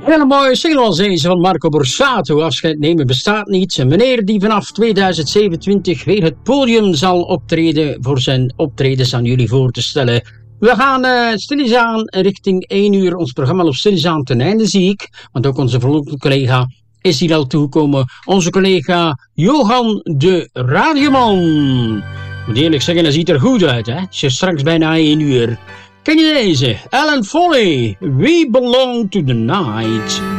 Hele mooie single als deze van Marco Borsato. Afscheid nemen bestaat niet. Een meneer die vanaf 2027 weer het podium zal optreden voor zijn optredens aan jullie voor te stellen. We gaan stilletjes richting 1 uur. Ons programma loopt stilletjes ten einde, zie ik. Want ook onze volgende collega is hier al toegekomen. Onze collega Johan de Radioman. Ik moet eerlijk zeggen, dat ziet er goed uit, hè? Het is straks bijna 1 uur. Ken je deze? Alan Foley, We Belong to the Night.